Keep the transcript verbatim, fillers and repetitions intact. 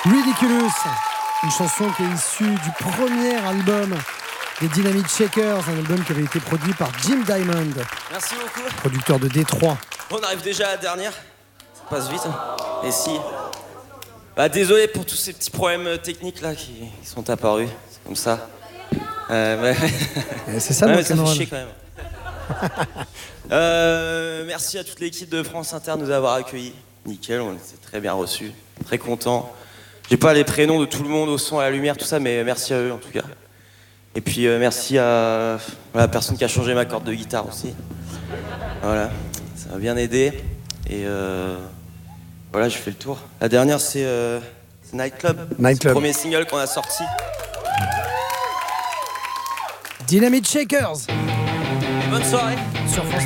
Ridiculous, une chanson qui est issue du premier album des Dynamite Shakers, un album qui avait été produit par Jim Diamond. Merci beaucoup. Producteur de Détroit. On arrive déjà à la dernière. Ça passe vite. Hein. Et si. Bah désolé pour tous ces petits problèmes techniques là qui, qui sont apparus. C'est comme ça. Euh, mais... C'est ça, ouais, le mais ça fait rock'n'roll. chier quand même. euh, merci à toute l'équipe de France Inter de nous avoir accueillis. Nickel, on était très bien reçus. Très contents. J'ai pas les prénoms de tout le monde au son, à la lumière, tout ça, mais merci à eux en tout cas. Et puis euh, merci à, à la personne qui a changé ma corde de guitare aussi. Voilà, ça m'a bien aidé. Et euh, voilà, je fais le tour. La dernière, c'est euh, Nightclub. Nightclub. C'est le premier single qu'on a sorti. Dynamite Shakers. Bonne soirée. Sur France